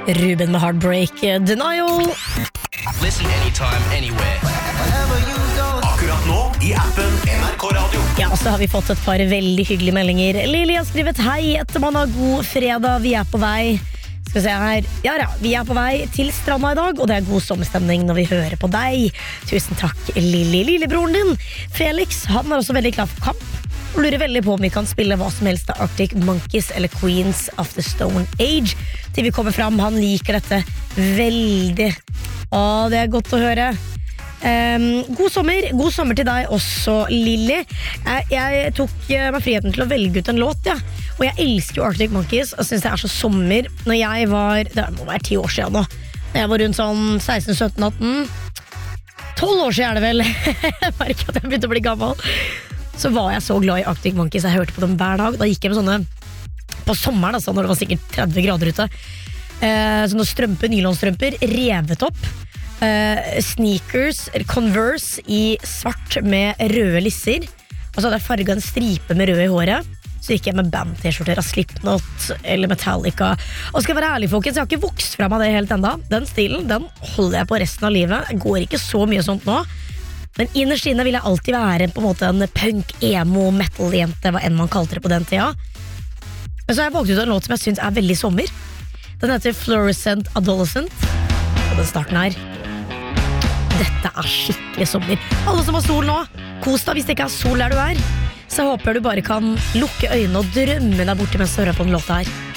Ruben med Heartbreak Denial. Listen anytime, anywhere. Akkurat nå i appen NRK Radio. Ja, så har vi fått et par veldig hyggelige meldinger. Lili har skrevet hei etter man har god fredag, vi på vei. Skal vi se her. Ja, vi på vei til stranda i dag, og det god sommerstemning når vi hører på deg. Tusen takk, Lili. Lillebroren din, Felix, han også veldig klar for kamp. Og lurer veldig på om vi kan spille hva som helst av Arctic Monkeys eller Queens of the Stone Age til vi kommer fram. Han liker dette veldig. Det godt å høre. God sommer til deg også, Lili. Jeg tok meg friheten til å velge ut en låt, ja. Og jeg elsker jo Arctic Monkeys og synes det så sommer. Når jeg var, det må være 10 år siden nå, når jeg var rundt sånn 16, 17, 18 12 år siden det vel. Jeg merker at jeg begynte å bli gammel. Så var jeg så glad i Arctic Monkeys. Jeg hørte på dem hver dag. Da gikk jeg med sånne på sommeren, altså, når det var sikkert 30 grader ute, sånne strømper, nylonstrømper revet opp, sneakers, Converse i svart med røde lisser, og så hadde jeg farget en stripe med rød i håret. Så gikk jeg med band-t-skjorter av Slipknot eller Metallica. Og skal jeg være ærlig, folkens, jeg har ikke vokst fra meg det helt enda. Den stilen, den holder jeg på resten av livet. Jeg går ikke så mye sånt nå. Men innerst inne vil jeg alltid være på en måte en punk, emo, metal-jente, hva enn man kalte det på den tida. Men så har jeg valgt ut en låt som jeg synes veldig sommer. Den heter Fluorescent Adolescent. Og den starten her. Dette skikkelig sommer. Alle som har sol nå, kos deg hvis det ikke sol der du så håper jeg du bare kan lukke øynene og drømme deg borte mens du hører på den låta her.